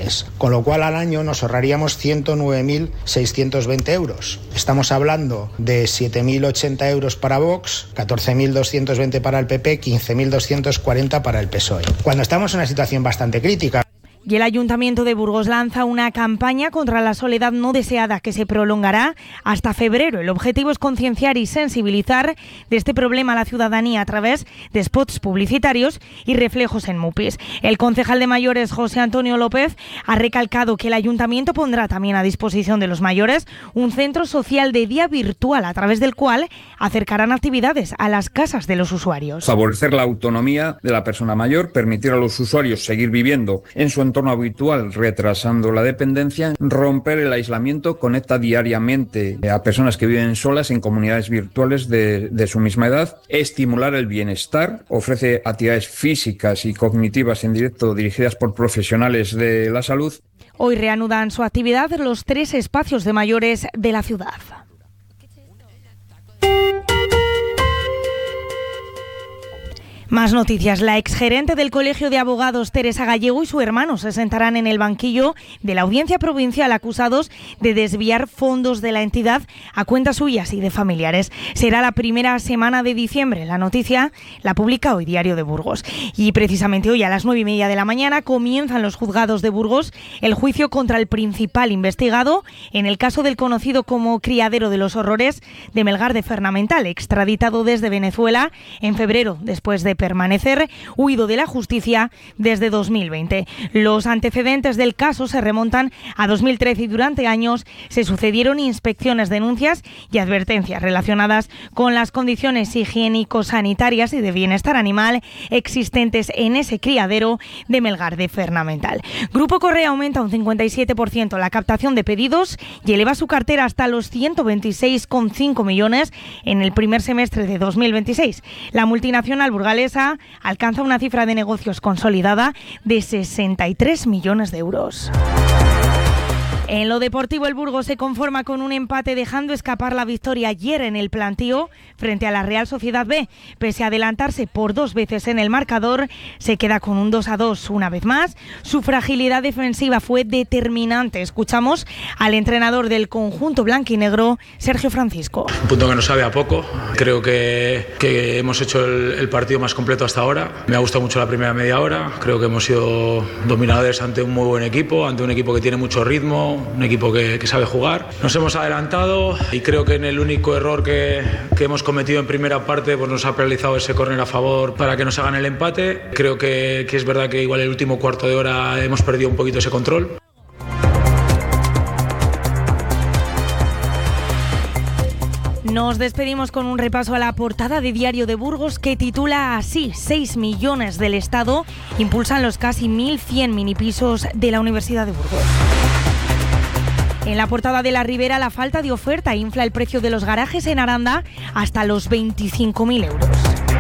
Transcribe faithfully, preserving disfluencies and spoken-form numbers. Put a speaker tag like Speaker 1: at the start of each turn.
Speaker 1: habitaciones, con lo cual al año nos ahorraríamos ciento nueve mil seiscientos veinte euros. Estamos hablando de siete mil ochenta euros para Vox, catorce mil doscientos veinte para el P P, quince mil doscientos cuarenta para el P S O E. Cuando estamos en una situación bastante crítica.
Speaker 2: Y el Ayuntamiento de Burgos lanza una campaña contra la soledad no deseada que se prolongará hasta febrero. El objetivo es concienciar y sensibilizar de este problema a la ciudadanía a través de spots publicitarios y reflejos en MUPIs. El concejal de mayores, José Antonio López, ha recalcado que el Ayuntamiento pondrá también a disposición de los mayores un centro social de día virtual a través del cual acercarán actividades a las casas de los usuarios.
Speaker 3: Favorecer la autonomía de la persona mayor, permitir a los usuarios seguir viviendo en su entorno habitual, retrasando la dependencia, romper el aislamiento, conecta diariamente a personas que viven solas en comunidades virtuales de, de su misma edad, estimular el bienestar, ofrece actividades físicas y cognitivas en directo dirigidas por profesionales de la salud.
Speaker 2: Hoy reanudan su actividad los tres espacios de mayores de la ciudad. Más noticias. La exgerente del Colegio de Abogados, Teresa Gallego, y su hermano se sentarán en el banquillo de la Audiencia Provincial acusados de desviar fondos de la entidad a cuentas suyas y de familiares. Será la primera semana de diciembre. La noticia la publica hoy Diario de Burgos. Y precisamente hoy a las nueve y media de la mañana comienzan los juzgados de Burgos el juicio contra el principal investigado en el caso del conocido como Criadero de los Horrores de Melgar de Fernamental, extraditado desde Venezuela en febrero después de permanecer huido de la justicia desde dos mil veinte. Los antecedentes del caso se remontan a dos mil trece y durante años se sucedieron inspecciones, denuncias y advertencias relacionadas con las condiciones higiénico-sanitarias y de bienestar animal existentes en ese criadero de Melgar de Fernamental. Grupo Correa aumenta un cincuenta y siete por ciento la captación de pedidos y eleva su cartera hasta los ciento veintiséis coma cinco millones en el primer semestre de dos mil veintiséis. La multinacional burgalesa alcanza una cifra de negocios consolidada de sesenta y tres millones de euros. En lo deportivo, el Burgos se conforma con un empate, dejando escapar la victoria ayer en el plantío frente a la Real Sociedad B. Pese a adelantarse por dos veces en el marcador, se queda con un dos a dos una vez más. Su fragilidad defensiva fue determinante. Escuchamos al entrenador del conjunto blanquinegro, Sergio Francisco.
Speaker 4: Un punto que nos sabe a poco. Creo que, que hemos hecho el, el partido más completo hasta ahora. Me ha gustado mucho la primera media hora. Creo que hemos sido dominadores ante un muy buen equipo, ante un equipo que tiene mucho ritmo, un equipo que, que sabe jugar. Nos hemos adelantado y creo que en el único error que, que hemos cometido en primera parte pues nos ha penalizado ese córner a favor para que nos hagan el empate. Creo que, que es verdad que igual el último cuarto de hora hemos perdido un poquito ese control.
Speaker 2: Nos despedimos con un repaso a la portada de Diario de Burgos que titula así: seis millones del Estado impulsan los casi mil cien minipisos de la Universidad de Burgos. En la portada de La Ribera, la falta de oferta infla el precio de los garajes en Aranda hasta los veinticinco mil euros.